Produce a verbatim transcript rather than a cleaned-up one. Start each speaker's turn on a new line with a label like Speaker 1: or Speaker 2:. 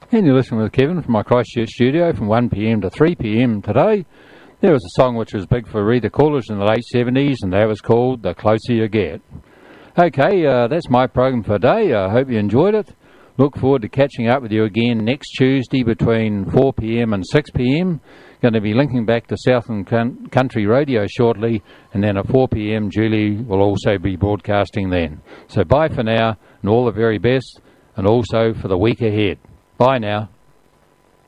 Speaker 1: And you're listening with Kevin from my Christchurch studio from one p m to three p m today. There was a song which was big for Rita Coolidge in the late seventies, and that was called The Closer You Get. Okay, uh, that's my program for today. I hope you enjoyed it. Look forward to catching up with you again next Tuesday between four p m and six p m. Going to be linking back to Southern Country Radio shortly, and then at four p m Julie will also be broadcasting then. So bye for now, and all the very best, and also for the week ahead. Bye now.